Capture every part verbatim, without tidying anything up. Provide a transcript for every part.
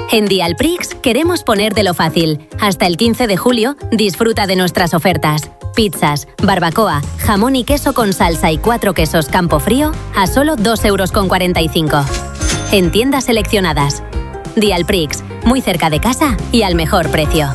En Dialprix queremos ponértelo fácil. Hasta el quince de julio, disfruta de nuestras ofertas. Pizzas, barbacoa, jamón y queso con salsa y cuatro quesos Campofrío a solo dos euros con cuarenta y cinco. En tiendas seleccionadas. Dialprix, muy cerca de casa y al mejor precio.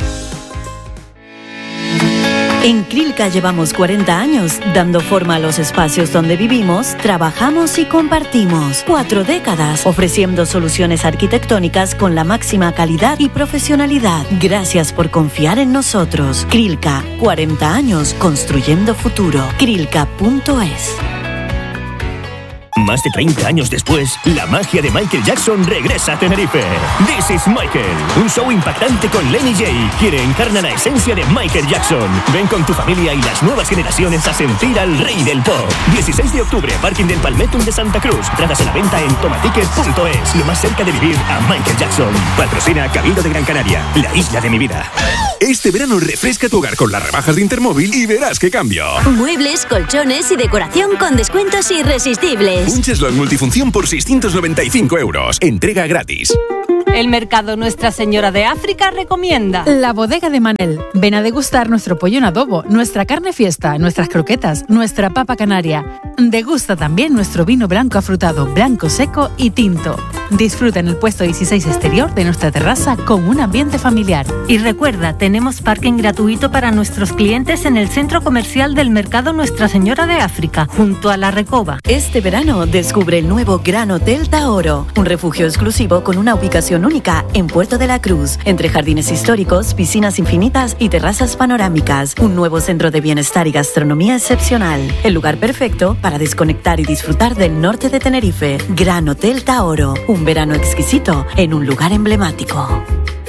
En Crilca llevamos cuarenta años dando forma a los espacios donde vivimos, trabajamos y compartimos. Cuatro décadas ofreciendo soluciones arquitectónicas con la máxima calidad y profesionalidad. Gracias por confiar en nosotros. Crilca, cuarenta años construyendo futuro. Crilca punto es. Más de treinta años después, la magia de Michael Jackson regresa a Tenerife. This is Michael, un show impactante con Lenny J, quien encarna la esencia de Michael Jackson. Ven con tu familia y las nuevas generaciones a sentir al rey del pop. dieciséis de octubre, Parking del Palmettum de Santa Cruz. Entradas a la venta en tomaticket punto es. Lo más cerca de vivir a Michael Jackson. Patrocina Cabildo de Gran Canaria, la isla de mi vida. Este verano refresca tu hogar con las rebajas de Intermóvil y verás qué cambio. Muebles, colchones y decoración con descuentos irresistibles. Un cheslón multifunción por seiscientos noventa y cinco euros. Entrega gratis. El mercado Nuestra Señora de África recomienda La Bodega de Manel. Ven a degustar nuestro pollo en adobo, nuestra carne fiesta, nuestras croquetas, nuestra papa canaria. Degusta también nuestro vino blanco afrutado, blanco seco y tinto. Disfruta en el puesto dieciséis exterior de nuestra terraza con un ambiente familiar. Y recuerda, tenemos parking gratuito para nuestros clientes en el centro comercial del mercado Nuestra Señora de África, junto a La Recoba. Este verano descubre el nuevo Gran Hotel Taoro, un refugio exclusivo con una ubicación única en Puerto de la Cruz, entre jardines históricos, piscinas infinitas y terrazas panorámicas. Un nuevo centro de bienestar y gastronomía excepcional. El lugar perfecto para desconectar y disfrutar del norte de Tenerife. Gran Hotel Taoro, un verano exquisito en un lugar emblemático.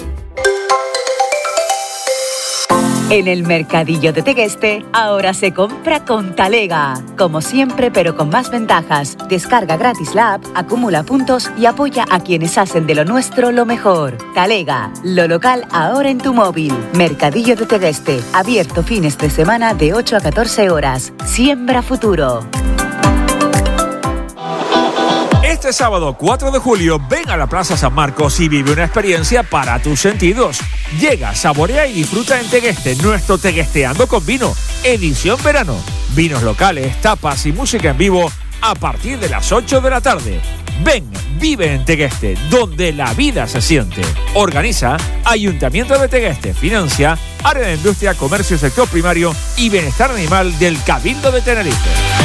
En el Mercadillo de Tegueste, ahora se compra con Talega. Como siempre, pero con más ventajas. Descarga gratis la app, acumula puntos y apoya a quienes hacen de lo nuestro lo mejor. Talega, lo local ahora en tu móvil. Mercadillo de Tegueste, abierto fines de semana de ocho a catorce horas. Siembra futuro. Este sábado cuatro de julio, ven a la Plaza San Marcos y vive una experiencia para tus sentidos. Llega, saborea y disfruta en Tegueste nuestro Teguesteando con Vino, edición verano. Vinos locales, tapas y música en vivo a partir de las ocho de la tarde. Ven, vive en Tegueste, donde la vida se siente. Organiza Ayuntamiento de Tegueste, financia Área de Industria, Comercio, Sector Primario y Bienestar Animal del Cabildo de Tenerife.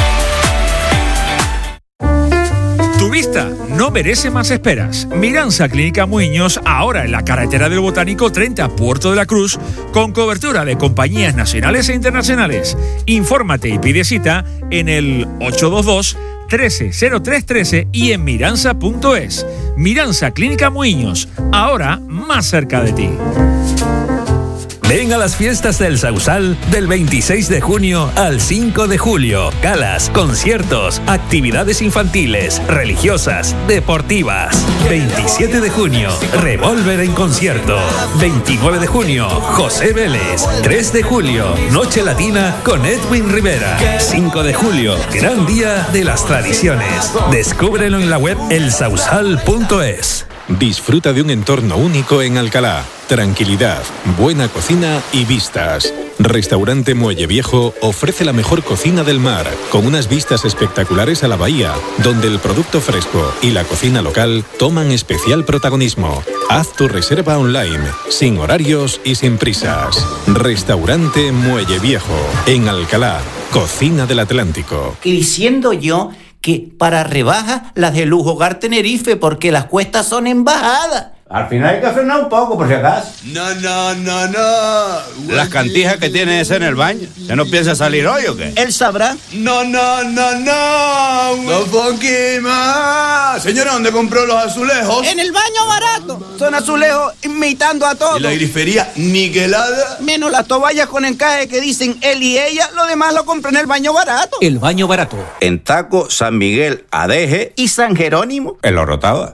Tu vista no merece más esperas. Miranza Clínica Muiños, ahora en la carretera del Botánico treinta, Puerto de la Cruz, con cobertura de compañías nacionales e internacionales. Infórmate y pide cita en el ocho dos dos, trece cero tres trece y en miranza punto es. Miranza Clínica Muiños, ahora más cerca de ti. Ven a las fiestas del Sausal del veintiséis de junio al cinco de julio. Galas, conciertos, actividades infantiles, religiosas, deportivas. veintisiete de junio, Revolver en concierto. veintinueve de junio, José Vélez. tres de julio, Noche Latina con Edwin Rivera. cinco de julio, gran día de las tradiciones. Descúbrelo en la web el sausal punto es. Disfruta de un entorno único en Alcalá. Tranquilidad, buena cocina y vistas. Restaurante Muelle Viejo ofrece la mejor cocina del mar, con unas vistas espectaculares a la bahía, donde el producto fresco y la cocina local toman especial protagonismo. Haz tu reserva online, sin horarios y sin prisas. Restaurante Muelle Viejo, en Alcalá, cocina del Atlántico. Y diciendo yo que para rebajas las de Lujo Hogar Tenerife, porque las cuestas son en bajada. Al final hay que frenar un poco, por si acaso. No, no, no, no. Las cantijas que tiene ese en el baño. ¿Ya no piensa salir hoy o qué? Él sabrá. No, no, no, no. No funky más. Señora, ¿dónde compró los azulejos? En el baño barato. Son azulejos imitando a todos. ¿Y la grifería niquelada? Menos las toallas con encaje que dicen él y ella. Lo demás lo compré en el baño barato. El baño barato. En Taco, San Miguel, Adeje y San Jerónimo. El Orotava.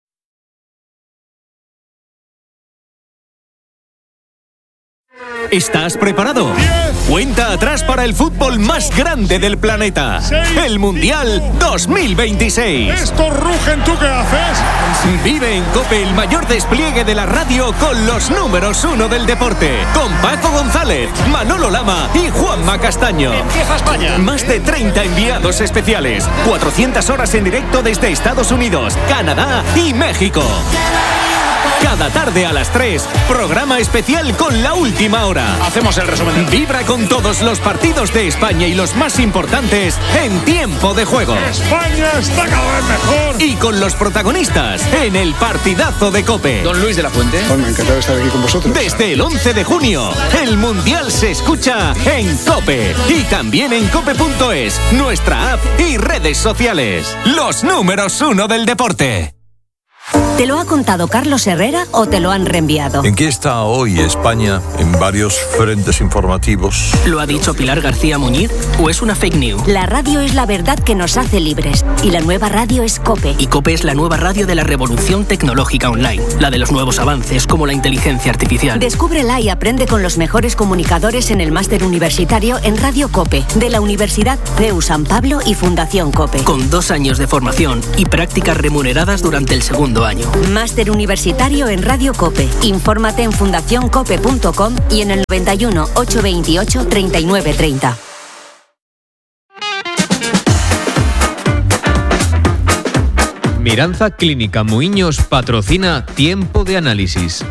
¿Estás preparado? diez, Cuenta atrás para el fútbol más grande del planeta. seis, El Mundial dos mil veintiséis. ¿Estos rugen tú qué haces? Vive en COPE el mayor despliegue de la radio con los números uno del deporte. Con Paco González, Manolo Lama y Juanma Castaño. Empieza España. Más de treinta enviados especiales. cuatrocientas horas en directo desde Estados Unidos, Canadá y México. Cada tarde a las tres, programa especial con La Última Hora. Hacemos el resumen. Vibra con todos los partidos de España y los más importantes en tiempo de juego. España está cada vez mejor. Y con los protagonistas en el partidazo de COPE. Don Luis de la Fuente. Bueno, encantado de estar aquí con vosotros. Desde el once de junio, el Mundial se escucha en COPE. Y también en cope punto es, nuestra app y redes sociales. Los números uno del deporte. ¿Te lo ha contado Carlos Herrera o te lo han reenviado? ¿En qué está hoy España en varios frentes informativos? ¿Lo ha dicho Pilar García Muñiz o es una fake news? La radio es la verdad que nos hace libres y la nueva radio es COPE. Y COPE es la nueva radio de la revolución tecnológica online, la de los nuevos avances como la inteligencia artificial. Descúbrela y aprende con los mejores comunicadores en el máster universitario en Radio COPE de la Universidad C E U San Pablo y Fundación COPE. Con dos años de formación y prácticas remuneradas durante el segundo año. Máster universitario en Radio COPE. Infórmate en fundación cope punto com y en el noventa y uno, ochocientos veintiocho, treinta y nueve treinta. Miranza Clínica Muiños patrocina Tiempo de Análisis.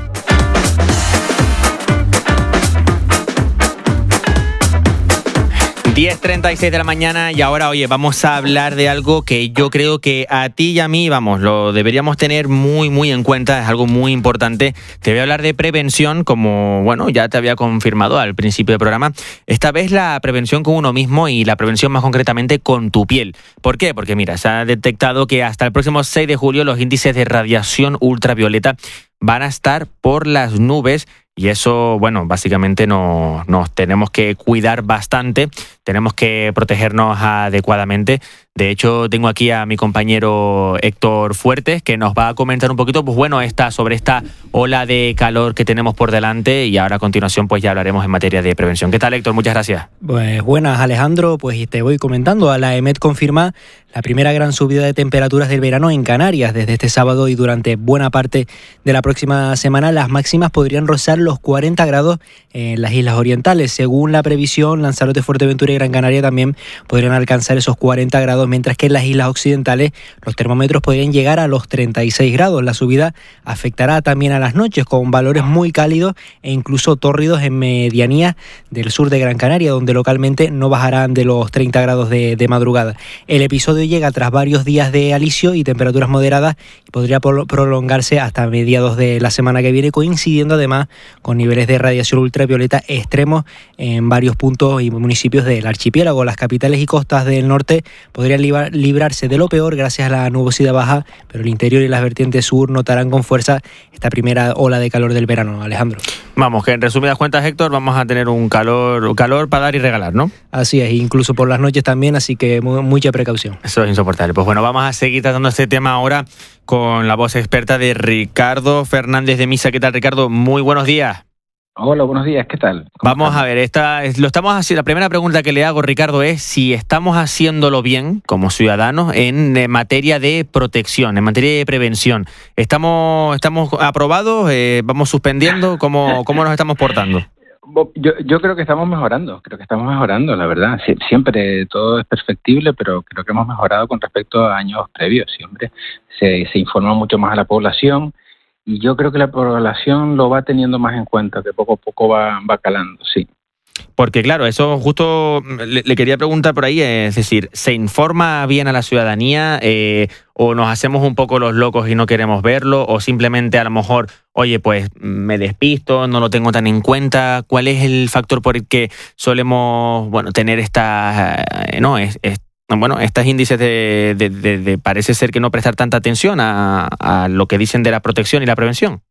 diez treinta y seis de la mañana y ahora, oye, vamos a hablar de algo que yo creo que a ti y a mí, vamos, lo deberíamos tener muy, muy en cuenta, es algo muy importante. Te voy a hablar de prevención, como, bueno, ya te había confirmado al principio del programa. Esta vez la prevención con uno mismo y la prevención más concretamente con tu piel. ¿Por qué? Porque, mira, se ha detectado que hasta el próximo seis de julio los índices de radiación ultravioleta van a estar por las nubes. Y eso, bueno, básicamente no, nos tenemos que cuidar bastante, tenemos que protegernos adecuadamente. De hecho, tengo aquí a mi compañero Héctor Fuertes, que nos va a comentar un poquito, pues bueno, esta, sobre esta ola de calor que tenemos por delante, y ahora a continuación pues ya hablaremos en materia de prevención. ¿Qué tal, Héctor? Muchas gracias. Pues buenas, Alejandro, pues te voy comentando. A la EMET confirma la primera gran subida de temperaturas del verano en Canarias. Desde este sábado y durante buena parte de la próxima semana, las máximas podrían rozar los cuarenta grados en las islas orientales. Según la previsión, Lanzarote, Fuerteventura y Gran Canaria también podrían alcanzar esos cuarenta grados, mientras que en las islas occidentales los termómetros podrían llegar a los treinta y seis grados. La subida afectará también a las noches, con valores muy cálidos e incluso tórridos en medianías del sur de Gran Canaria, donde localmente no bajarán de los treinta grados de, de madrugada. El episodio llega tras varios días de alisio y temperaturas moderadas y podría prolongarse hasta mediados de la semana que viene, coincidiendo además con niveles de radiación ultravioleta extremos en varios puntos y municipios del archipiélago. Las capitales y costas del norte podrían librarse de lo peor gracias a la nubosidad baja, pero el interior y las vertientes sur notarán con fuerza esta primera ola de calor del verano, Alejandro. Vamos, que en resumidas cuentas, Héctor, vamos a tener un calor, un calor para dar y regalar, ¿no? Así es, incluso por las noches también, así que muy, mucha precaución. Eso es insoportable. Pues bueno, vamos a seguir tratando este tema ahora con la voz experta de Ricardo Fernández de Misa. ¿Qué tal, Ricardo? Muy buenos días. Hola, buenos días, ¿qué tal? Vamos están? a ver, esta, lo estamos haciendo. La primera pregunta que le hago, Ricardo, es si estamos haciéndolo bien como ciudadanos en, en materia de protección, en materia de prevención. ¿Estamos, estamos aprobados? Eh, ¿Vamos suspendiendo? ¿Cómo, cómo nos estamos portando? Yo, yo creo que estamos mejorando, creo que estamos mejorando, la verdad. Sie- siempre todo es perfectible, pero creo que hemos mejorado con respecto a años previos. Siempre se, se informa mucho más a la población. Y yo creo que la población lo va teniendo más en cuenta, que poco a poco va, va calando, sí. Porque claro, eso justo le, le quería preguntar por ahí, es decir, ¿se informa bien a la ciudadanía eh, o nos hacemos un poco los locos y no queremos verlo? ¿O simplemente a lo mejor, oye, pues me despisto, no lo tengo tan en cuenta? ¿Cuál es el factor por el que solemos, bueno, tener estas, eh, no, es, es, bueno, estos índices de, de, de, de parece ser que no prestar tanta atención a, a lo que dicen de la protección y la prevención?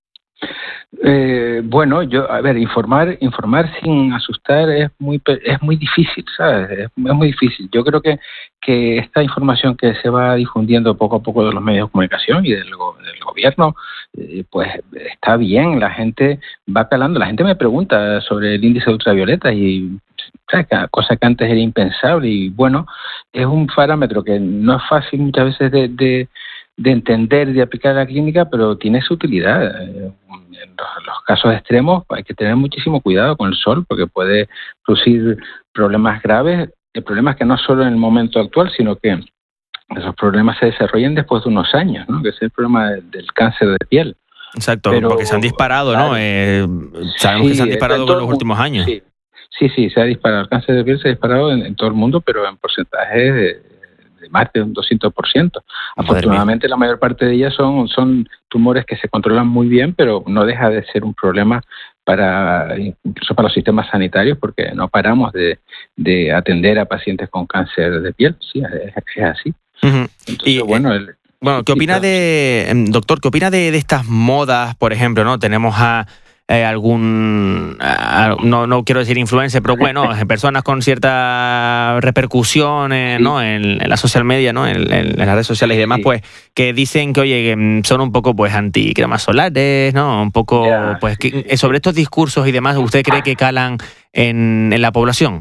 Eh, bueno, yo, a ver, informar, informar sin asustar es muy, es muy difícil, ¿sabes? Es, es muy difícil. Yo creo que, que esta información que se va difundiendo poco a poco de los medios de comunicación y del, del gobierno, eh, pues está bien, la gente va calando. La gente me pregunta sobre el índice de ultravioleta y, ¿sabes? Cosa que antes era impensable y, bueno, es un parámetro que no es fácil muchas veces de, de de entender, de aplicar a la clínica, pero tiene su utilidad. En los, los casos extremos hay que tener muchísimo cuidado con el sol porque puede producir problemas graves. El problema es que no solo en el momento actual, sino que esos problemas se desarrollan después de unos años, ¿no? Que es el problema de, del cáncer de piel. Exacto, pero, porque se han disparado, claro, ¿no? Eh, sabemos sí, que se han disparado en los últimos años. Sí, sí, sí, se ha disparado. El cáncer de piel se ha disparado en, en todo el mundo, pero en porcentajes de, de más de un doscientos por ciento. Afortunadamente, la mayor parte de ellas son, son tumores que se controlan muy bien, pero no deja de ser un problema para incluso para los sistemas sanitarios, porque no paramos de, de atender a pacientes con cáncer de piel. Sí, es, es así. Uh-huh. Entonces, y, bueno, el, bueno, ¿qué opina de, doctor, qué opina de, de estas modas, por ejemplo, ¿no? Tenemos a eh, algún, a, no, no quiero decir influencer, pero bueno, personas con cierta repercusión, eh, ¿no? En, en la social media, ¿no? En, en, en las redes sociales y demás, sí, pues, que dicen que, oye, que son un poco, pues, anti cremas solares, ¿no? Un poco, yeah, pues, que, sí, sobre estos discursos y demás, ¿usted cree que calan en, en la población?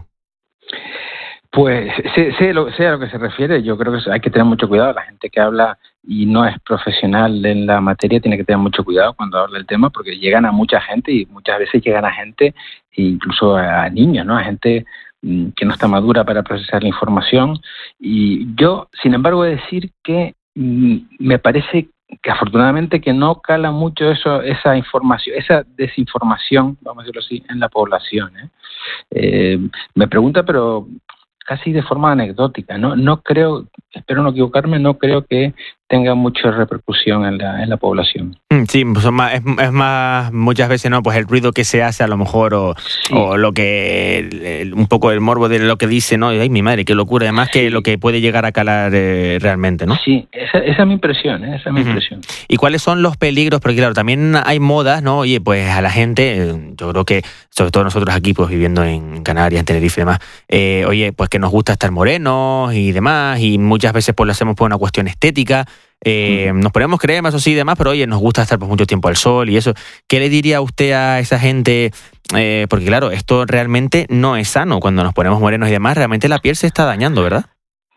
Pues sé, sé, lo, sé a lo que se refiere. Yo creo que hay que tener mucho cuidado. La gente que habla y no es profesional en la materia tiene que tener mucho cuidado cuando habla del tema, porque llegan a mucha gente y muchas veces llegan a gente, incluso a niños, ¿no? A gente que no está madura para procesar la información. Y yo, sin embargo, he de decir que me parece que afortunadamente que no cala mucho eso, esa información, esa desinformación, vamos a decirlo así, en la población, ¿eh? Eh, me pregunta, pero casi de forma anecdótica, no no creo, espero no equivocarme, no creo que tenga mucha repercusión en la en la población. Sí, son más, es, es más muchas veces, ¿no? Pues el ruido que se hace a lo mejor o, sí, o lo que el, un poco el morbo de lo que dice, ¿no? Ay, mi madre, qué locura, además, sí, que lo que puede llegar a calar eh, realmente, ¿no? Sí, esa, esa es mi impresión, ¿eh? Esa es mi uh-huh. impresión. ¿Y cuáles son los peligros? Porque claro, también hay modas, ¿no? Oye, pues a la gente, yo creo que sobre todo nosotros aquí, pues viviendo en Canarias, en Tenerife y demás, eh, oye, pues que nos gusta estar morenos y demás, y muchas veces pues lo hacemos por una cuestión estética. Eh, nos ponemos cremas o sí y demás, pero oye, nos gusta estar por mucho tiempo al sol y eso. ¿Qué le diría usted a esa gente? Eh, porque claro, esto realmente no es sano. Cuando nos ponemos morenos y demás, realmente la piel se está dañando, ¿verdad?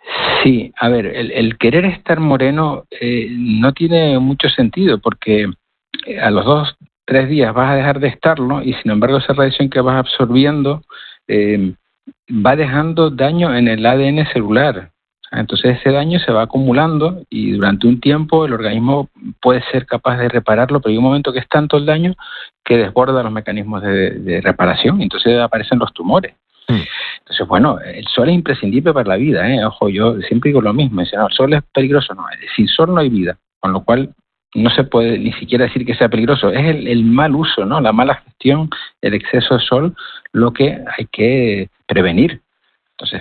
Sí, a ver, el, el querer estar moreno eh, no tiene mucho sentido, porque a los dos, tres días vas a dejar de estarlo y sin embargo esa radiación que vas absorbiendo eh, va dejando daño en el A D N celular. Entonces ese daño se va acumulando y durante un tiempo el organismo puede ser capaz de repararlo, pero hay un momento que es tanto el daño que desborda los mecanismos de, de reparación y entonces aparecen los tumores. Mm. Entonces, bueno, el sol es imprescindible para la vida, ¿eh? Ojo, yo siempre digo lo mismo, dice, no, el sol es peligroso, no, sin sol no hay vida, con lo cual no se puede ni siquiera decir que sea peligroso, es el, el mal uso, ¿no? La mala gestión, el exceso de sol, lo que hay que prevenir. Entonces,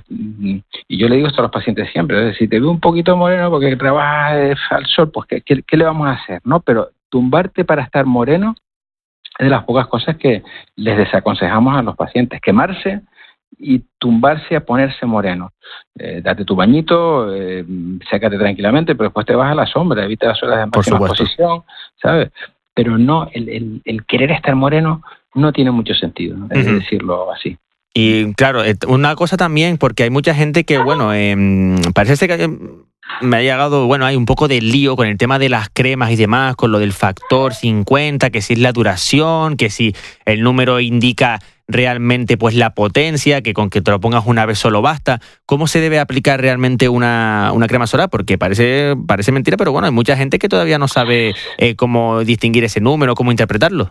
y yo le digo esto a los pacientes siempre, es decir, si te veo un poquito moreno porque trabajas al sol, pues ¿qué, qué, qué le vamos a hacer? ¿No? Pero tumbarte para estar moreno es de las pocas cosas que les desaconsejamos a los pacientes, quemarse y tumbarse a ponerse moreno. Eh, date tu bañito, eh, sécate tranquilamente, pero después te vas a la sombra, evita las horas de máxima exposición, ¿sabes? Pero no, el, el, el querer estar moreno no tiene mucho sentido, ¿no? Es uh-huh. decirlo así. Y claro, una cosa también, porque hay mucha gente que, bueno, eh, parece que me ha llegado, bueno, hay un poco de lío con el tema de las cremas y demás, con lo del factor cincuenta, que si es la duración, que si el número indica realmente pues la potencia, que con que te lo pongas una vez solo basta. ¿Cómo se debe aplicar realmente una, una crema solar? Porque parece, parece mentira, pero bueno, hay mucha gente que todavía no sabe eh, cómo distinguir ese número, cómo interpretarlo.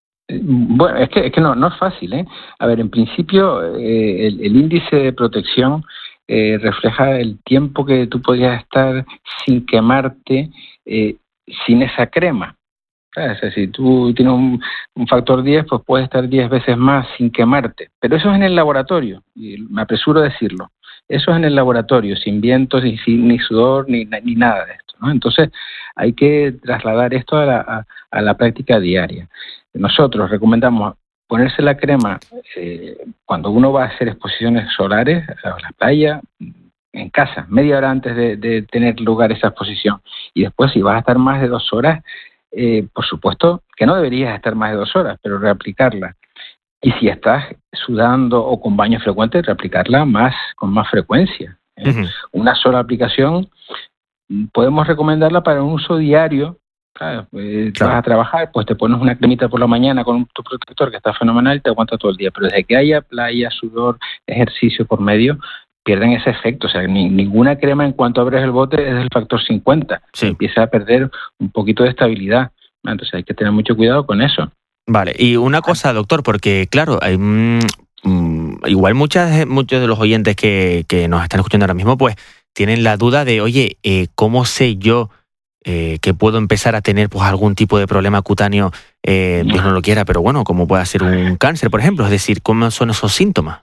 Bueno, es que, es que no, no es fácil, ¿eh? A ver, en principio eh, el, el índice de protección eh, refleja el tiempo que tú podrías estar sin quemarte eh, sin esa crema. O sea, si tú tienes un, un factor diez, pues puedes estar diez veces más sin quemarte. Pero eso es en el laboratorio, y me apresuro a decirlo. Eso es en el laboratorio, sin vientos, ni, ni sudor, ni, ni nada de esto, ¿no? Entonces hay que trasladar esto a la, a, a la práctica diaria. Nosotros recomendamos ponerse la crema eh, cuando uno va a hacer exposiciones solares a la playa, en casa, media hora antes de, de tener lugar esa exposición. Y después, si vas a estar más de dos horas, eh, por supuesto que no deberías estar más de dos horas, pero reaplicarla. Y si estás sudando o con baño frecuente, reaplicarla más con más frecuencia. ¿eh? Uh-huh. Una sola aplicación podemos recomendarla para un uso diario. Claro, eh, claro. Vas a trabajar, pues te pones una cremita por la mañana con tu protector que está fenomenal y te aguanta todo el día. Pero desde que haya playa, sudor, ejercicio por medio, pierden ese efecto. O sea, ni, ninguna crema en cuanto abres el bote es del factor cincuenta. Sí. Empieza a perder un poquito de estabilidad. Entonces hay que tener mucho cuidado con eso. Vale, y una cosa, doctor, porque claro, hay, mmm, mmm, igual muchas, muchos de los oyentes que, que nos están escuchando ahora mismo, pues tienen la duda de, oye, eh, ¿cómo sé yo eh, que puedo empezar a tener pues algún tipo de problema cutáneo, eh, Dios no lo quiera, pero bueno, como puede ser un cáncer, por ejemplo? Es decir, ¿cómo son esos síntomas?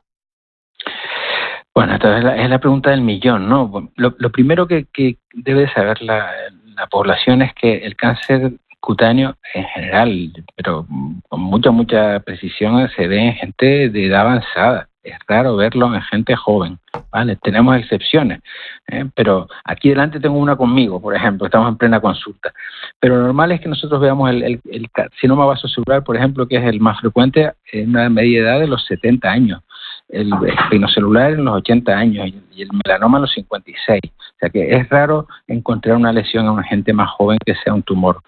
Bueno, esta es la, es la pregunta del millón, ¿no? Lo, lo primero que, que debe saber la, la población es que el cáncer cutáneo en general, pero con mucha, mucha precisión, se ve en gente de edad avanzada. Es raro verlo en gente joven, ¿vale? Tenemos excepciones, ¿eh? Pero aquí delante tengo una conmigo, por ejemplo, estamos en plena consulta. Pero lo normal es que nosotros veamos el, el, el carcinoma vasocelular, por ejemplo, que es el más frecuente en una media edad de los setenta años, el espinocelular en los ochenta años y el melanoma en los cincuenta y seis. O sea que es raro encontrar una lesión en una gente más joven que sea un tumor.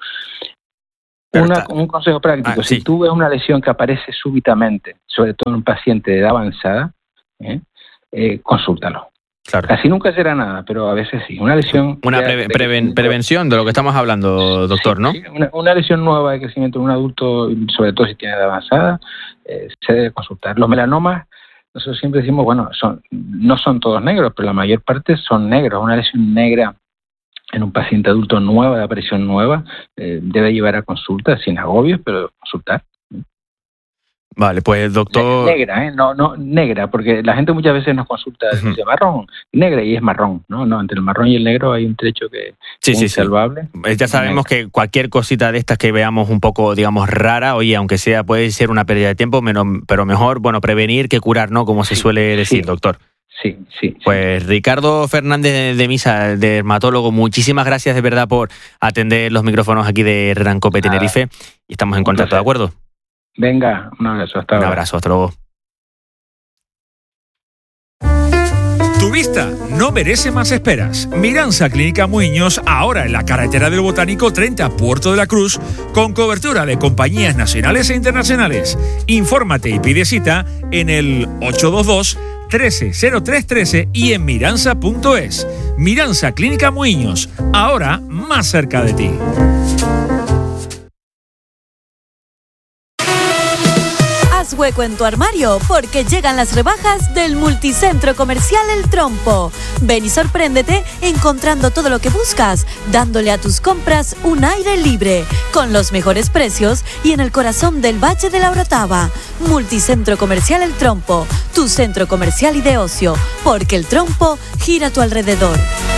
Una, un consejo práctico, ah, si sí. tú ves una lesión que aparece súbitamente, sobre todo en un paciente de edad avanzada, ¿eh? Eh, consúltalo. Claro. Casi nunca será nada, pero a veces sí. Una lesión... Una pre- preven- prevención de lo que estamos hablando, doctor, sí, ¿no? Sí, una, una lesión nueva de crecimiento en un adulto, sobre todo si tiene edad avanzada, eh, se debe consultar. Los melanomas, nosotros siempre decimos, bueno, son no son todos negros, pero la mayor parte son negros. Una lesión negra en un paciente adulto nueva, de aparición nueva, eh, debe llevar a consulta, sin agobios, pero consultar. Vale, pues doctor... Negra, ¿eh? No, no, negra, porque la gente muchas veces nos consulta uh-huh. dice marrón, negra, y es marrón, ¿no? No, entre el marrón y el negro hay un trecho que sí, es sí, insalvable. Sí. Ya sabemos que cualquier cosita de estas que veamos un poco, digamos, rara, oye, aunque sea, puede ser una pérdida de tiempo, pero mejor, bueno, prevenir que curar, ¿no? Como se suele decir, sí. doctor. Sí, sí. Pues Ricardo Fernández de, de Misa, dermatólogo, muchísimas gracias de verdad por atender los micrófonos aquí de Redancope Tenerife y estamos en contacto, ¿de acuerdo? Venga, un abrazo, hasta ahora. Un abrazo, hasta luego. Tu vista no merece más esperas. Miranza Clínica Muiños, ahora en la carretera del Botánico treinta, Puerto de la Cruz, con cobertura de compañías nacionales e internacionales. Infórmate y pide cita en el ocho dos dos, trece cero tres trece y en miranza punto es. Miranza Clínica Muiños, ahora más cerca de ti. Haz hueco en tu armario porque llegan las rebajas del Multicentro Comercial El Trompo. Ven y sorpréndete encontrando todo lo que buscas, dándole a tus compras un aire libre, con los mejores precios y en el corazón del Valle de la Orotava. Multicentro Comercial El Trompo, tu centro comercial y de ocio, porque El Trompo gira a tu alrededor.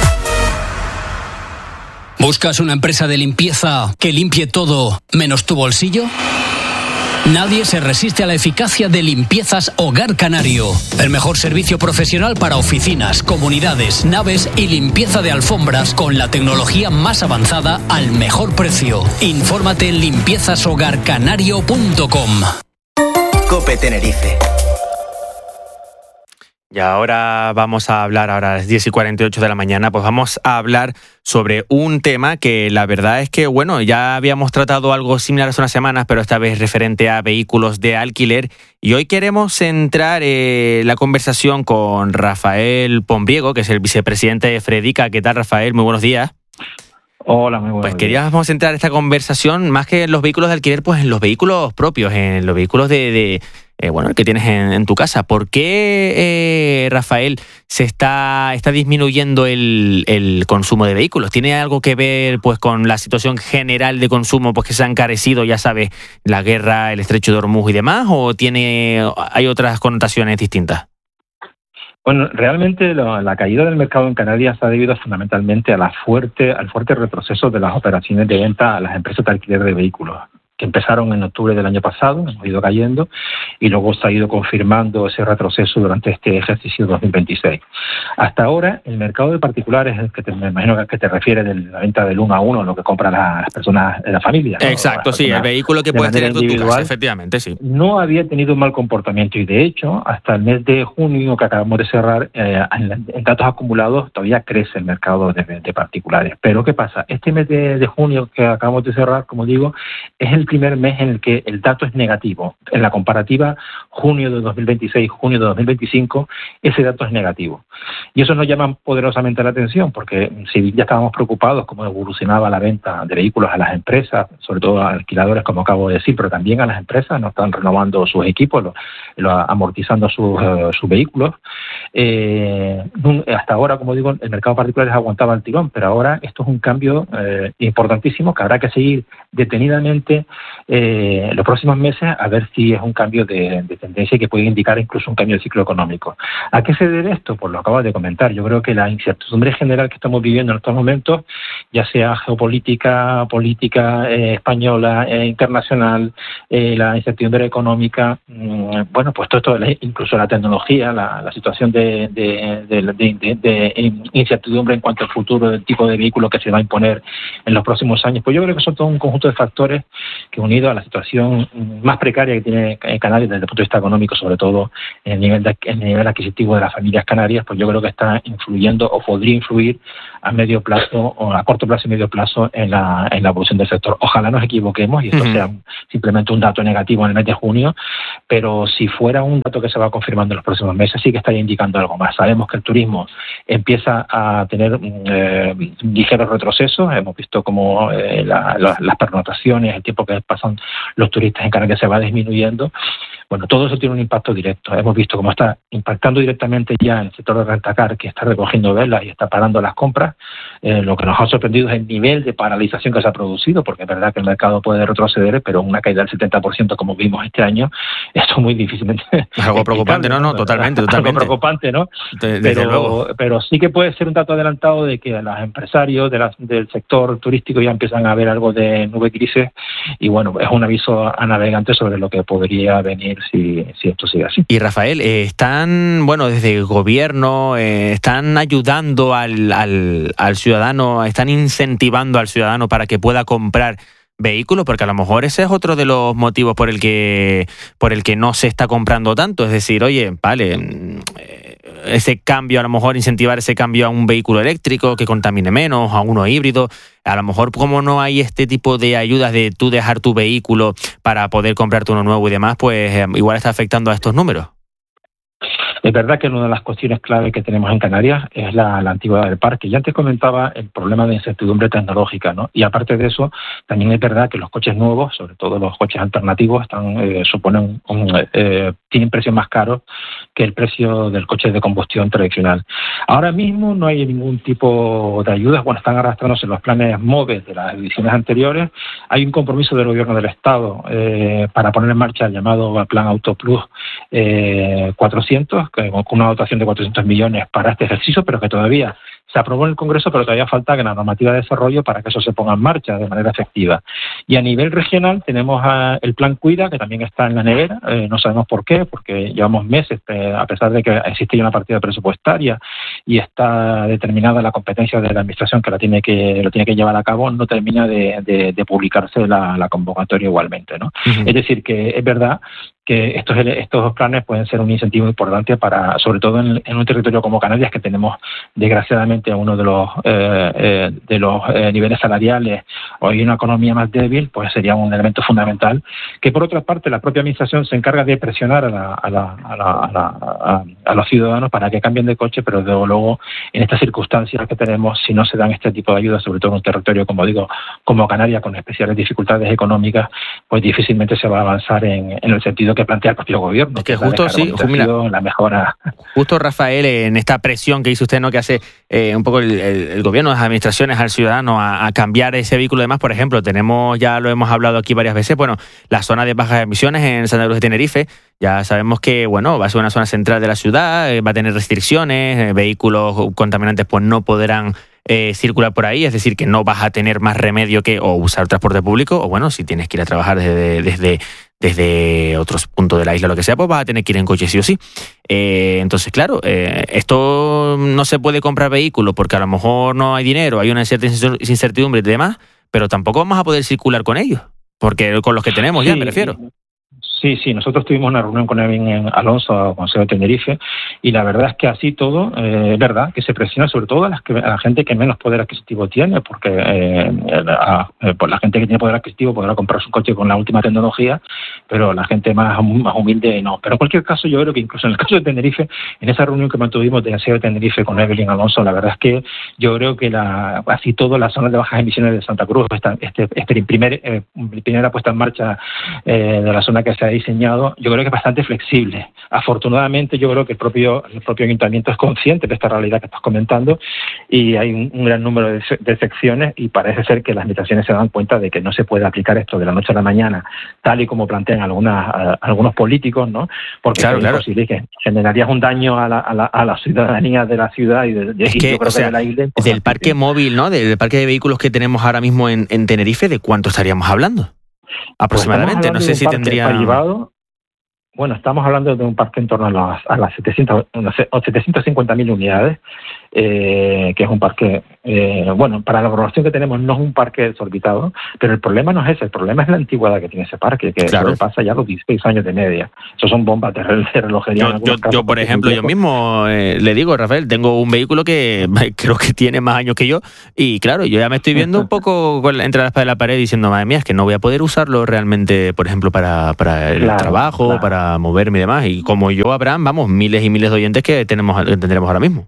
¿Buscas una empresa de limpieza que limpie todo menos tu bolsillo? Nadie se resiste a la eficacia de Limpiezas Hogar Canario. El mejor servicio profesional para oficinas, comunidades, naves y limpieza de alfombras con la tecnología más avanzada al mejor precio. Infórmate en limpiezas hogar canario punto com. COPE Tenerife. Y ahora vamos a hablar, ahora a las diez y cuarenta y ocho de la mañana, pues vamos a hablar sobre un tema que la verdad es que, bueno, ya habíamos tratado algo similar hace unas semanas, pero esta vez referente a vehículos de alquiler. Y hoy queremos centrar eh, la conversación con Rafael Pombriego, que es el vicepresidente de Fredica. ¿Qué tal, Rafael? Muy buenos días. Hola, muy buenos Pues días. queríamos centrar esta conversación, más que en los vehículos de alquiler, pues en los vehículos propios, en los vehículos de... de Eh, bueno, que tienes en, en tu casa. ¿Por qué, eh, Rafael, se está, está disminuyendo el, el consumo de vehículos? ¿Tiene algo que ver pues con la situación general de consumo, pues que se ha encarecido, ya sabes, la guerra, el estrecho de Hormuz y demás, o tiene hay otras connotaciones distintas? Bueno, realmente lo, la caída del mercado en Canarias ha debido fundamentalmente a la fuerte, al fuerte retroceso de las operaciones de venta a las empresas de alquiler de vehículos, que empezaron en octubre del año pasado, hemos ido cayendo, y luego se ha ido confirmando ese retroceso durante este ejercicio dos mil veintiséis. Hasta ahora, el mercado de particulares, el que te, me imagino que te refieres de la venta del uno a uno, lo que compran la, las personas de la familia, ¿no? Exacto, sí, el vehículo que puedes tener tú en tu casa, efectivamente, sí. No había tenido un mal comportamiento y, de hecho, hasta el mes de junio que acabamos de cerrar, eh, en, en datos acumulados todavía crece el mercado de, de particulares. Pero ¿qué pasa? Este mes de, de junio que acabamos de cerrar, como digo, es el primer mes en el que el dato es negativo. En la comparativa junio de dos mil veintiséis, junio de dos mil veinticinco, ese dato es negativo. Y eso nos llama poderosamente la atención, porque si ya estábamos preocupados cómo evolucionaba la venta de vehículos a las empresas, sobre todo a alquiladores, como acabo de decir, pero también a las empresas, no están renovando sus equipos, lo, lo, amortizando sus, uh, sus vehículos. Eh, hasta ahora, como digo, el mercado particular aguantaba el tirón, pero ahora esto es un cambio eh, importantísimo que habrá que seguir detenidamente eh, los próximos meses a ver si es un cambio de, de tendencia que puede indicar incluso un cambio de ciclo económico. ¿A qué se debe esto? Pues lo acabo de comentar. Yo creo que la incertidumbre general que estamos viviendo en estos momentos, ya sea geopolítica, política eh, española, eh, internacional, eh, la incertidumbre económica, mmm, bueno, pues todo esto, incluso la tecnología, la, la situación de, de, de, de, de, de incertidumbre en cuanto al futuro del tipo de vehículo que se va a imponer en los próximos años, pues yo creo que son todo un conjunto de factores que, unido a la situación más precaria que tiene Canarias desde el punto de vista económico, sobre todo en el nivel, de, en el nivel adquisitivo de las familias canarias, pues yo creo que está influyendo o podría influir a medio plazo o a corto plazo y medio plazo en la, en la evolución del sector. Ojalá nos equivoquemos y esto uh-huh. sea simplemente un dato negativo en el mes de junio, pero si fuera un dato que se va confirmando en los próximos meses, sí que estaría indicando algo más. Sabemos que el turismo empieza a tener eh, ligeros retrocesos. Hemos visto como eh, la, la, las pernotaciones, el tiempo que pasan los turistas en Canarias se va disminuyendo. Bueno, todo eso tiene un impacto directo. Hemos visto cómo está impactando directamente ya en el sector de rentacar, que está recogiendo velas y está parando las compras. Eh, lo que nos ha sorprendido es el nivel de paralización que se ha producido, porque es verdad que el mercado puede retroceder, pero una caída del setenta por ciento como vimos este año, esto es muy difícilmente... Algo preocupante, ¿no? No, totalmente, totalmente. Algo preocupante, ¿no? De, desde pero, luego. Pero sí que puede ser un dato adelantado de que los empresarios de la, del sector turístico ya empiezan a ver algo de nube grises y, bueno, es un aviso a navegantes sobre lo que podría venir si, si esto sigue así. Y Rafael, eh, están, bueno, desde el gobierno, eh, están ayudando al, al, al ciudadano, están incentivando al ciudadano para que pueda comprar vehículos, porque a lo mejor ese es otro de los motivos por el que por el que no se está comprando tanto. Es decir, oye, vale, ese cambio, a lo mejor incentivar ese cambio a un vehículo eléctrico que contamine menos, a uno híbrido. A lo mejor, como no hay este tipo de ayudas de tú dejar tu vehículo para poder comprarte uno nuevo y demás, pues eh, igual está afectando a estos números. Es verdad que una de las cuestiones clave que tenemos en Canarias es la, la antigüedad del parque. Ya antes comentaba el problema de incertidumbre tecnológica, ¿no? Y aparte de eso, también es verdad que los coches nuevos, sobre todo los coches alternativos, están eh, suponen un, eh, tienen precios más caros que el precio del coche de combustión tradicional. Ahora mismo no hay ningún tipo de ayudas. Bueno, están arrastrándose los planes MOVE de las ediciones anteriores. Hay un compromiso del Gobierno del Estado eh, para poner en marcha el llamado Plan Auto Plus eh, cuatrocientos, con una dotación de cuatrocientos millones para este ejercicio, pero que todavía se aprobó en el Congreso, pero todavía falta que la normativa de desarrollo para que eso se ponga en marcha de manera efectiva. Y a nivel regional tenemos a el Plan Cuida, que también está en la nevera, eh, no sabemos por qué, porque llevamos meses, eh, a pesar de que existe ya una partida presupuestaria y está determinada la competencia de la Administración que la tiene que lo tiene que llevar a cabo, no termina de, de, de publicarse la, la convocatoria igualmente, ¿no? Uh-huh. Es decir, que es verdad que estos estos dos planes pueden ser un incentivo importante para, sobre todo en, en un territorio como Canarias, que tenemos desgraciadamente uno de los eh, eh, de los eh, niveles salariales o hay una economía más débil, pues sería un elemento fundamental. Que por otra parte la propia administración se encarga de presionar a, la, a, la, a, la, a, la, a, a los ciudadanos para que cambien de coche, pero desde luego en estas circunstancias que tenemos, si no se dan este tipo de ayudas, sobre todo en un territorio como digo, como Canarias, con especiales dificultades económicas, pues difícilmente se va a avanzar en, en el sentido que plantea el propio gobierno. Es que, que justo sí, mira, la mejora. Justo Rafael, en esta presión que dice usted, ¿no?, que hace eh, un poco el, el, el gobierno, las administraciones al ciudadano a, a cambiar ese vehículo. Además, por ejemplo, tenemos, ya lo hemos hablado aquí varias veces, bueno, la zona de bajas emisiones en Santa Cruz de Tenerife, ya sabemos que, bueno, va a ser una zona central de la ciudad, eh, va a tener restricciones, eh, vehículos contaminantes pues no podrán eh, circular por ahí, es decir, que no vas a tener más remedio que o usar transporte público, o bueno, si tienes que ir a trabajar desde, desde, desde otros puntos de la isla, lo que sea, pues vas a tener que ir en coche sí o sí. Eh, entonces, claro, eh, esto no se puede comprar vehículos porque a lo mejor no hay dinero, hay una cierta incertidumbre y demás, pero tampoco vamos a poder circular con ellos, porque con los que tenemos sí, ya, me refiero. Sí, sí, nosotros tuvimos una reunión con Evin Alonso, Consejo de Tenerife, y la verdad es que así todo, eh, es verdad que se presiona sobre todo a, las que, a la gente que menos poder adquisitivo tiene, porque eh, a, eh, pues la gente que tiene poder adquisitivo podrá comprar su coche con la última tecnología, pero la gente más, más humilde no. Pero en cualquier caso, yo creo que incluso en el caso de Tenerife, en esa reunión que mantuvimos de Consejo de Tenerife con Evelyn Alonso, la verdad es que yo creo que la, así todo, las zonas de bajas emisiones de Santa Cruz, esta, este, este primer, eh, primera puesta en marcha eh, de la zona que se ha diseñado, yo creo que es bastante flexible. Afortunadamente, yo creo que el propio el propio ayuntamiento es consciente de esta realidad que estás comentando y hay un, un gran número de, de secciones y parece ser que las administraciones se dan cuenta de que no se puede aplicar esto de la noche a la mañana, tal y como plantean algunas, a, algunos políticos, ¿no? Porque claro, es claro. imposible que generarías un daño a la, a la, a la ciudadanía de la ciudad y de, de, es y que, yo creo o sea, que de la isla. Del parque móvil, ¿no? Del parque de vehículos que tenemos ahora mismo en, en Tenerife, ¿de cuánto estaríamos hablando? Aproximadamente, pues no sé si tendría... Privado. Bueno, estamos hablando de un parque en torno a las, a las setecientas, no sé, setecientas cincuenta mil unidades, eh, que es un parque, eh, bueno, para la población que tenemos no es un parque desorbitado, pero el problema no es ese, el problema es la antigüedad que tiene ese parque, que claro. pasa ya los dieciséis años de media. Eso son bombas de relojería. Yo, yo, yo por ejemplo, yo mismo eh, le digo, Rafael, tengo un vehículo que creo que tiene más años que yo, y claro, yo ya me estoy viendo un poco entre la espada y la pared diciendo, madre mía, es que no voy a poder usarlo realmente, por ejemplo, para, para el claro, trabajo, claro. para moverme y demás, y como yo, Abraham, vamos, miles y miles de oyentes que tenemos que tendremos ahora mismo.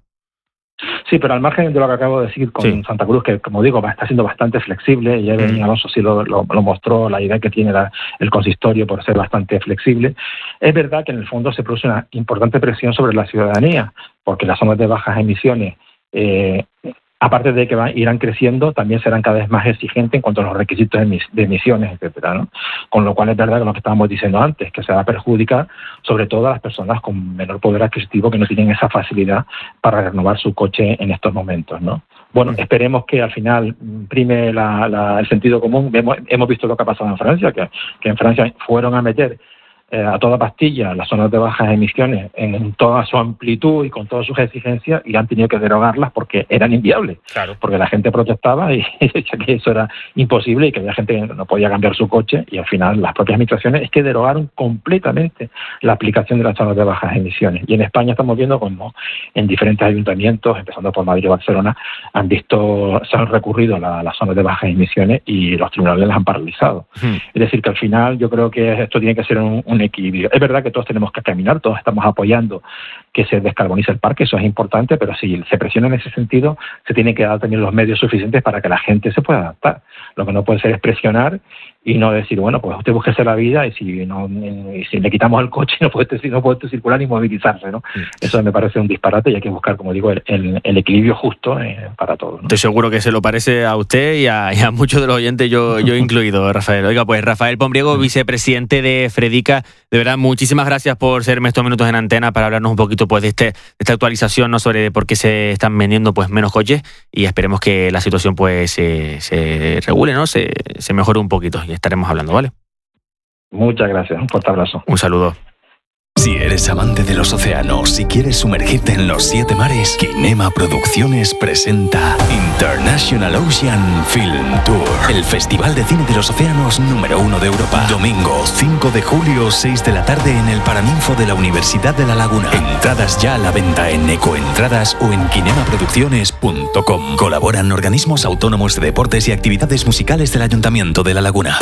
Sí, pero al margen de lo que acabo de decir con sí. Santa Cruz, que como digo, está siendo bastante flexible, y Evelyn Alonso sí lo, lo, lo mostró, la idea que tiene la, el consistorio por ser bastante flexible, es verdad que en el fondo se produce una importante presión sobre la ciudadanía, porque las zonas de bajas emisiones, eh, aparte de que van, irán creciendo, también serán cada vez más exigentes en cuanto a los requisitos de, de emisiones, etcétera, ¿no? Con lo cual es verdad que lo que estábamos diciendo antes, que se va a perjudicar sobre todo a las personas con menor poder adquisitivo que no tienen esa facilidad para renovar su coche en estos momentos, ¿no? Bueno, esperemos que al final prime la, la, el sentido común. Hemos, hemos visto lo que ha pasado en Francia, que, que en Francia fueron a meter Eh, a toda pastilla las zonas de bajas emisiones en toda su amplitud y con todas sus exigencias, y han tenido que derogarlas porque eran inviables, claro. porque la gente protestaba y decía que eso era imposible y que había gente que no podía cambiar su coche, y al final las propias administraciones es que derogaron completamente la aplicación de las zonas de bajas emisiones. Y en España estamos viendo como en diferentes ayuntamientos, empezando por Madrid y Barcelona, han visto, se han recurrido a la, las zonas de bajas emisiones y los tribunales las han paralizado. Hmm. Es decir, que al final yo creo que esto tiene que ser un, un equilibrio. Es verdad que todos tenemos que caminar, todos estamos apoyando que se descarbonice el parque, eso es importante, pero si se presiona en ese sentido, se tienen que dar también los medios suficientes para que la gente se pueda adaptar. Lo que no puede ser es presionar y no decir, bueno, pues usted búsquese la vida, y si no y si le quitamos el coche no puede, no puede circular ni movilizarse, ¿no? Sí. Eso me parece un disparate, y hay que buscar, como digo, el, el, el equilibrio justo eh, para todos, ¿no? Estoy seguro que se lo parece a usted y a, y a muchos de los oyentes, yo, yo incluido, Rafael. Oiga, pues Rafael Pombriego, vicepresidente de Fredica, de verdad, muchísimas gracias por serme estos minutos en antena para hablarnos un poquito pues de, este, de esta actualización, ¿no?, sobre por qué se están vendiendo pues menos coches, y esperemos que la situación pues se, se regule, ¿no?, se, se mejore un poquito, y estaremos hablando, ¿vale? Muchas gracias, un fuerte abrazo. Un saludo. Si eres amante de los océanos y quieres sumergirte en los siete mares, Kinema Producciones presenta International Ocean Film Tour, el festival de cine de los océanos número uno de Europa. Domingo cinco de julio, seis de la tarde, en el Paraninfo de la Universidad de La Laguna. Entradas ya a la venta en Ecoentradas o en kinema producciones punto com. Colaboran organismos autónomos de deportes y actividades musicales del Ayuntamiento de La Laguna.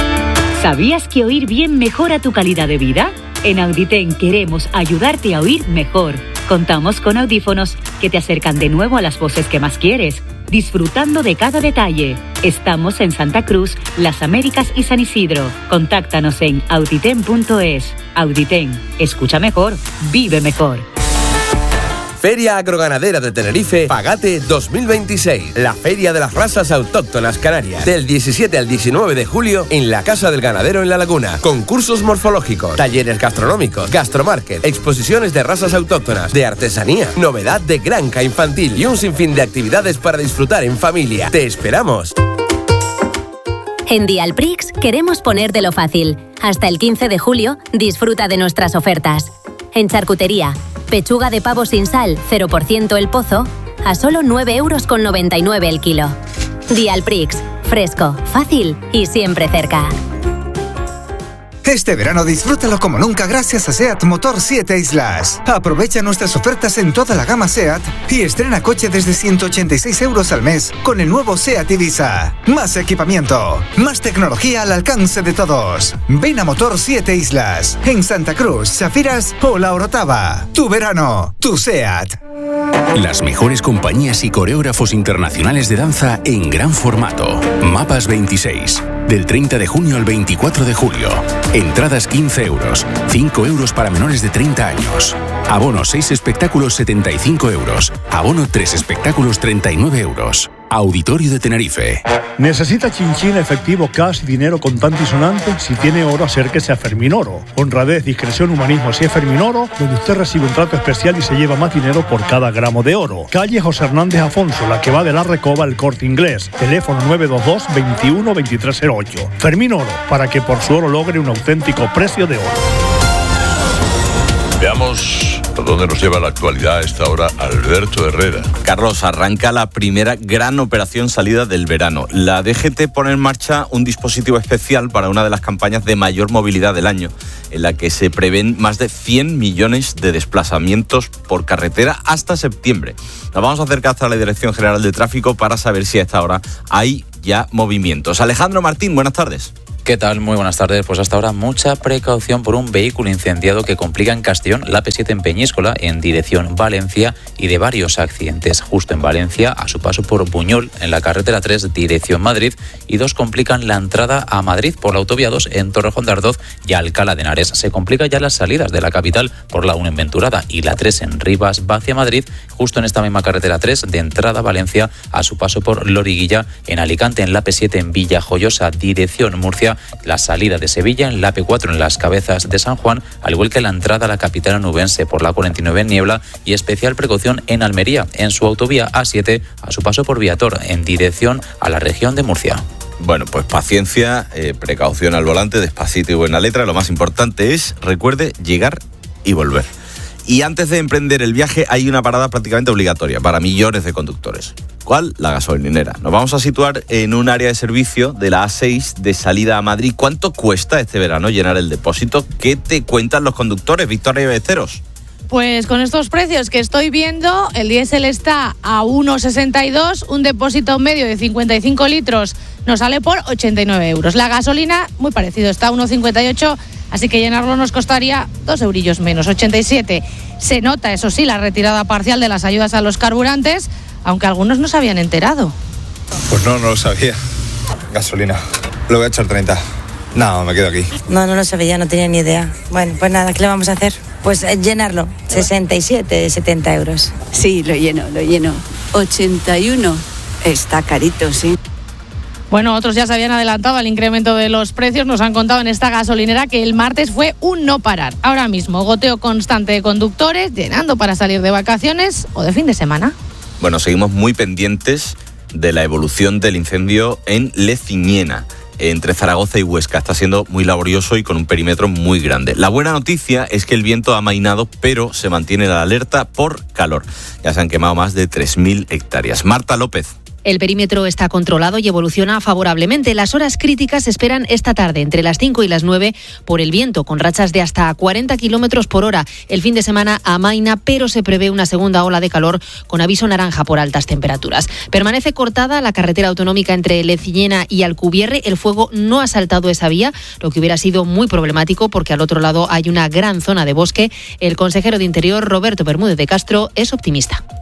¿Sabías que oír bien mejora tu calidad de vida? En Auditen queremos ayudarte a oír mejor. Contamos con audífonos que te acercan de nuevo a las voces que más quieres, disfrutando de cada detalle. Estamos en Santa Cruz, Las Américas y San Isidro. Contáctanos en auditen punto es. Auditen, escucha mejor, vive mejor. Feria Agroganadera de Tenerife, Pagate dos mil veintiséis. La Feria de las Razas Autóctonas Canarias. Del diecisiete al diecinueve de julio en la Casa del Ganadero en La Laguna. Concursos morfológicos, talleres gastronómicos, gastromarket, exposiciones de razas autóctonas, de artesanía, novedad de granja infantil y un sinfín de actividades para disfrutar en familia. ¡Te esperamos! En Dialprix queremos ponértelo fácil. Hasta el quince de julio, disfruta de nuestras ofertas. En charcutería, pechuga de pavo sin sal, cero por ciento el pozo, a solo nueve euros con noventa y nueve el kilo. Dialprix, fresco, fácil y siempre cerca. Este verano disfrútalo como nunca gracias a SEAT Motor siete Islas. Aprovecha nuestras ofertas en toda la gama SEAT y estrena coche desde ciento ochenta y seis euros al mes con el nuevo SEAT Ibiza. Más equipamiento, más tecnología al alcance de todos. Ven a Motor siete Islas, en Santa Cruz, Safiras o La Orotava. Tu verano, tu SEAT. Las mejores compañías y coreógrafos internacionales de danza en gran formato. Mapas veintiséis. Del treinta de junio al veinticuatro de julio. Entradas quince euros. cinco euros para menores de treinta años. Abono seis espectáculos setenta y cinco euros. Abono tres espectáculos treinta y nueve euros. Auditorio de Tenerife. ¿Necesita chinchín, efectivo, cash, dinero contante y sonante? Si tiene oro, acérquese a Fermín Oro. Honradez, discreción, humanismo, si es Fermín Oro, donde usted recibe un trato especial y se lleva más dinero por cada gramo de oro. Calle José Hernández Afonso, la que va de la Recoba al Corte Inglés. Teléfono nueve dos dos, veintiuno, veintitrés cero ocho. Fermín Oro, para que por su oro logre un auténtico precio de oro. Veamos a dónde nos lleva la actualidad a esta hora Alberto Herrera. Carlos, arranca la primera gran operación salida del verano. La D G T pone en marcha un dispositivo especial para una de las campañas de mayor movilidad del año, en la que se prevén más de cien millones de desplazamientos por carretera hasta septiembre. Nos vamos a acercar hasta la Dirección General de Tráfico para saber si a esta hora hay ya movimientos. Alejandro Martín, buenas tardes. ¿Qué tal? Muy buenas tardes. Pues hasta ahora mucha precaución por un vehículo incendiado que complica en Castellón la P siete en Peñíscola en dirección Valencia y de varios accidentes justo en Valencia a su paso por Buñol en la carretera tres dirección Madrid y dos complican la entrada a Madrid por la autovía dos en Torrejón de Ardoz y Alcalá de Henares. Se complica ya las salidas de la capital por la uno en Venturada y la tres en Rivas va hacia Madrid justo en esta misma carretera tres de entrada a Valencia a su paso por Loriguilla en Alicante en la P siete en Villajoyosa dirección Murcia, la salida de Sevilla en la P cuatro en las Cabezas de San Juan, al igual que la entrada a la capital onubense por la cuarenta y nueve en Niebla y especial precaución en Almería, en su autovía A siete a su paso por Viator en dirección a la región de Murcia. Bueno, pues paciencia, eh, precaución al volante, despacito y buena letra. Lo más importante es, recuerde, llegar y volver. Y antes de emprender el viaje hay una parada prácticamente obligatoria para millones de conductores. ¿Cuál? La gasolinera. Nos vamos a situar en un área de servicio de la A seis de salida a Madrid. ¿Cuánto cuesta este verano llenar el depósito? ¿Qué te cuentan los conductores, Victoria Ballesteros? Pues con estos precios que estoy viendo, el diésel está a uno sesenta y dos, un depósito medio de cincuenta y cinco litros nos sale por ochenta y nueve euros. La gasolina, muy parecido, está a uno cincuenta y ocho, así que llenarlo nos costaría dos eurillos menos, ochenta y siete. Se nota, eso sí, la retirada parcial de las ayudas a los carburantes, aunque algunos no se habían enterado. Pues no, no lo sabía. Gasolina. Lo voy a echar treinta. No, me quedo aquí. No, no lo sabía, no tenía ni idea. Bueno, pues nada, ¿qué le vamos a hacer? Pues eh, llenarlo. sesenta y siete, setenta euros. Sí, lo lleno, lo lleno. ochenta y uno. Está carito, sí. Bueno, otros ya se habían adelantado al incremento de los precios. Nos han contado en esta gasolinera que el martes fue un no parar. Ahora mismo, goteo constante de conductores, llenando para salir de vacaciones o de fin de semana. Bueno, seguimos muy pendientes de la evolución del incendio en Leciñena, entre Zaragoza y Huesca. Está siendo muy laborioso y con un perímetro muy grande. La buena noticia es que el viento ha amainado, pero se mantiene la alerta por calor. Ya se han quemado más de tres mil hectáreas. Marta López. El perímetro está controlado y evoluciona favorablemente. Las horas críticas se esperan esta tarde, entre las cinco y las nueve, por el viento, con rachas de hasta cuarenta kilómetros por hora. El fin de semana amaina, pero se prevé una segunda ola de calor con aviso naranja por altas temperaturas. Permanece cortada la carretera autonómica entre Leciñena y Alcubierre. El fuego no ha saltado esa vía, lo que hubiera sido muy problemático porque al otro lado hay una gran zona de bosque. El consejero de Interior, Roberto Bermúdez de Castro, es optimista.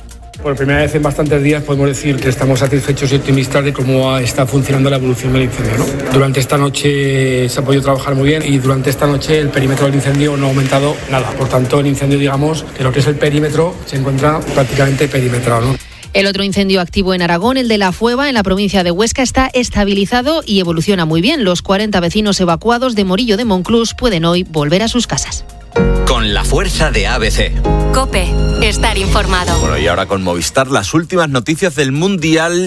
Por primera vez en bastantes días podemos decir que estamos satisfechos y optimistas de cómo está funcionando la evolución del incendio, ¿no? Durante esta noche se ha podido trabajar muy bien y durante esta noche el perímetro del incendio no ha aumentado nada. Por tanto, el incendio, digamos, que lo que es el perímetro se encuentra prácticamente perimetrado, ¿no? El otro incendio activo en Aragón, el de La Fueva, en la provincia de Huesca, está estabilizado y evoluciona muy bien. Los cuarenta vecinos evacuados de Morillo de Monclús pueden hoy volver a sus casas. Con la fuerza de A B C. COPE, estar informado. Bueno, y ahora con Movistar, las últimas noticias del Mundial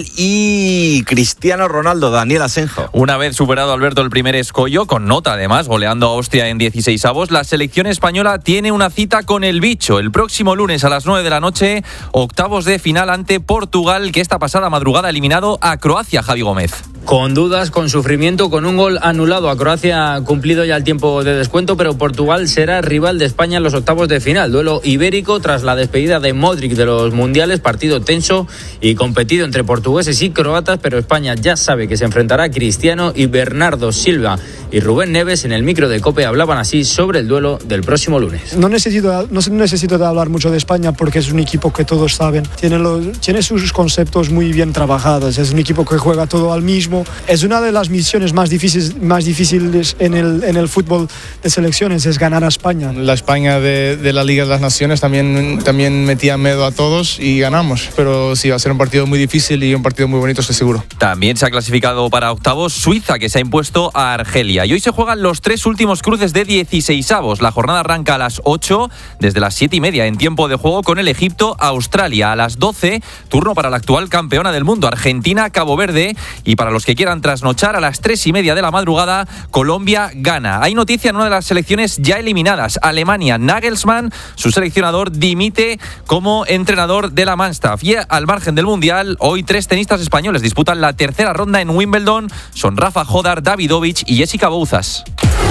y Cristiano Ronaldo, Daniel Asenjo. Una vez superado Alberto el primer escollo, con nota además, goleando a Austria en dieciseisavos, la selección española tiene una cita con el bicho. El próximo lunes a las nueve de la noche, octavos de final ante Portugal, que esta pasada madrugada ha eliminado a Croacia, Javi Gómez. Con dudas, con sufrimiento, con un gol anulado a Croacia, ha cumplido ya el tiempo de descuento, pero Portugal será rival de España en los octavos de final. Duelo ibérico tras la despedida de Modric de los mundiales, partido tenso y competido entre portugueses y croatas, pero España ya sabe que se enfrentará a Cristiano y Bernardo Silva y Rubén Neves en el micro de COPE hablaban así sobre el duelo del próximo lunes. No necesito, no necesito de hablar mucho de España porque es un equipo que todos saben, tiene, los, tiene sus conceptos muy bien trabajados, es un equipo que juega todo al mismo. Es una de las misiones más difíciles, más difíciles en, el, en el fútbol de selecciones, es ganar a España. La España de, de la Liga de las Naciones también, también metía miedo a todos y ganamos, pero sí, va a ser un partido muy difícil y un partido muy bonito, estoy seguro. También se ha clasificado para octavos Suiza, que se ha impuesto a Argelia. Y hoy se juegan los tres últimos cruces de dieciseisavos. La jornada arranca a las ocho, desde las siete y media en tiempo de juego, con el Egipto-Australia. A las doce, turno para la actual campeona del mundo, Argentina-Cabo Verde. Y para los que quieran trasnochar, a las tres y media de la madrugada, Colombia-Ghana. Hay noticia en una de las selecciones ya eliminadas, Alemania. Nagelsmann, su seleccionador, dimite como entrenador de la Mannschaft. Y al margen del Mundial, hoy tres tenistas españoles disputan la tercera ronda en Wimbledon. Son Rafa Jodar, Davidovich y Jessica Bouzas.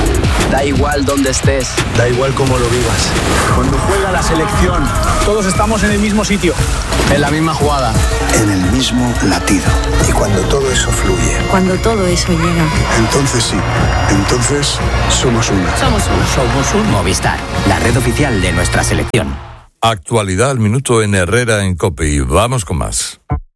Da igual dónde estés, da igual cómo lo vivas. Cuando juega la selección, todos estamos en el mismo sitio, en la misma jugada, en el mismo latido. Y cuando todo eso fluye, cuando todo eso llega, entonces sí, entonces somos uno. Somos uno. Somos un Movistar, la red oficial de nuestra selección. Actualidad al minuto en Herrera en COPE y vamos con más.